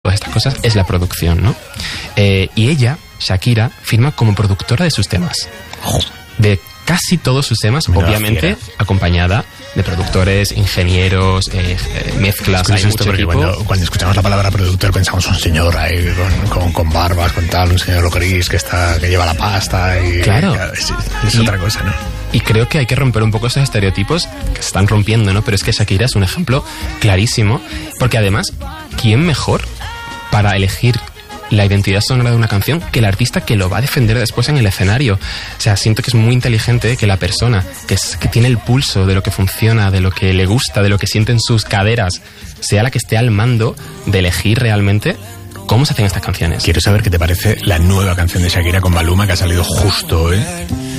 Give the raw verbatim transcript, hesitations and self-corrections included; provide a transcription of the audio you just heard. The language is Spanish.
todas estas cosas es la producción, ¿no? Eh, y ella, Shakira, firma como productora de sus temas. De casi todos sus temas, Mira, obviamente acompañada de productores, ingenieros, eh, mezclas, hay mucho equipo. Cuando, cuando escuchamos la palabra productor pensamos un señor ahí con, con, con barbas, con tal, un señor gris que está que lleva la pasta y claro, es, es y, otra cosa, ¿no? Y creo que hay que romper un poco esos estereotipos que se están rompiendo, ¿no? Pero es que Shakira es un ejemplo clarísimo, porque además, ¿quién mejor para elegir la identidad sonora de una canción que el artista que lo va a defender después en el escenario? O sea, siento que es muy inteligente que la persona que, es, que tiene el pulso de lo que funciona, de lo que le gusta, de lo que siente en sus caderas, sea la que esté al mando de elegir realmente cómo se hacen estas canciones. Quiero saber qué te parece la nueva canción de Shakira con Maluma que ha salido justo, ¿eh?